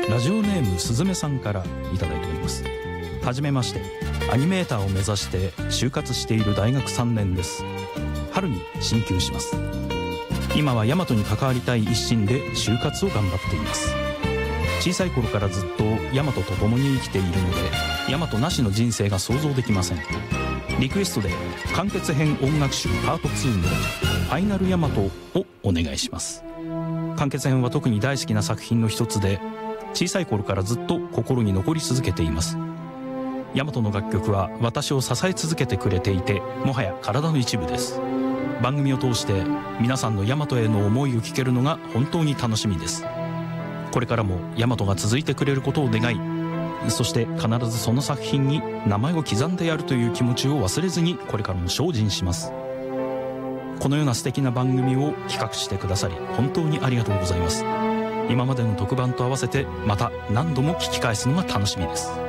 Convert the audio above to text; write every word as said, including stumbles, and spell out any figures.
ラジオネームすずめさんからいただいております。はじめまして、アニメーターを目指して就活している大学さんねんです。春に進級します。今はヤマトに関わりたい一心で就活を頑張っています。小さい頃からずっとヤマトと共に生きているので、ヤマトなしの人生が想像できません。リクエストで完結編音楽集パートツーのファイナルヤマトをお願いします。完結編は特に大好きな作品の一つで、小さい頃からずっと心に残り続けています。ヤマトの楽曲は私を支え続けてくれていて、もはや体の一部です。番組を通して皆さんのヤマトへの思いを聞けるのが本当に楽しみです。これからもヤマトが続いてくれることを願い、そして必ずその作品に名前を刻んでやるという気持ちを忘れずに、これからも精進します。このような素敵な番組を企画してくださり本当にありがとうございます。今までの特番と合わせてまた何度も聞き返すのが楽しみです。